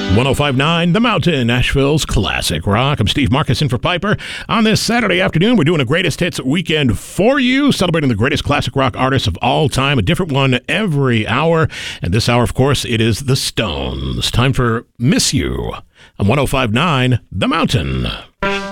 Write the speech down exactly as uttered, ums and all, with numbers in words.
one oh five point nine The Mountain, Nashville's classic rock. I'm Steve Marcus in for Piper. On this Saturday afternoon, we're doing a greatest hits weekend for you, celebrating the greatest classic rock artists of all time, a different one every hour. And this hour, of course, it is the Stones. Time for Miss You on one oh five point nine The Mountain.